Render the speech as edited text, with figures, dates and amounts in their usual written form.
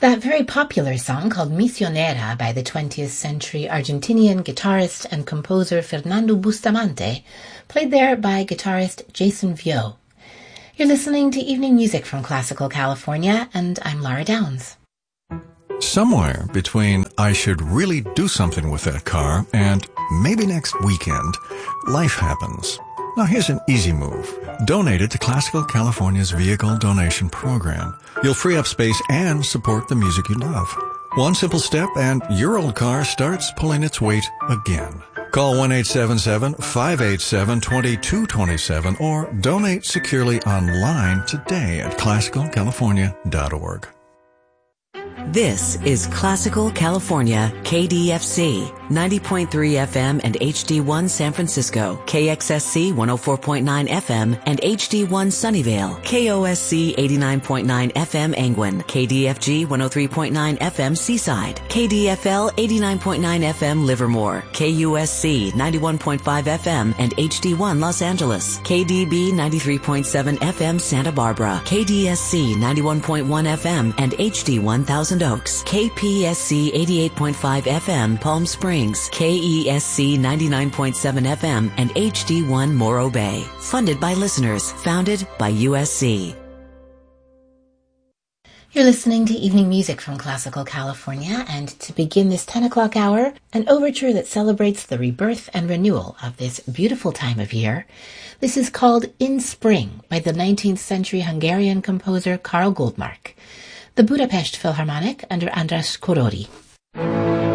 That very popular song called Misionera by the 20th century Argentinian guitarist and composer Fernando Bustamante, played there by guitarist Jason Vio. You're listening to Evening Music from Classical California, and I'm Laura Downs. Somewhere between I should really do something with that car and maybe next weekend, life happens. Now here's an easy move. Donate it to Classical California's Vehicle Donation Program. You'll free up space and support the music you love. One simple step and your old car starts pulling its weight again. Call 1-877-587-2227 or donate securely online today at classicalcalifornia.org. This is Classical California, KDFC, 90.3 FM and HD1 San Francisco, KXSC 104.9 FM and HD1 Sunnyvale, KOSC 89.9 FM Angwin, KDFG 103.9 FM Seaside, KDFL 89.9 FM Livermore, KUSC 91.5 FM and HD1 Los Angeles, KDB 93.7 FM Santa Barbara, KDSC 91.1 FM and HD1 Thousand Oaks, KPSC 88.5 FM Palm Springs, KESC 99.7 FM and HD1 Morro Bay. Funded by listeners, founded by USC. You're listening to Evening Music from Classical California, and to begin this 10 o'clock hour, an overture that celebrates the rebirth and renewal of this beautiful time of year. This is called In Spring by the 19th century Hungarian composer Karl Goldmark. The Budapest Philharmonic under András Korori.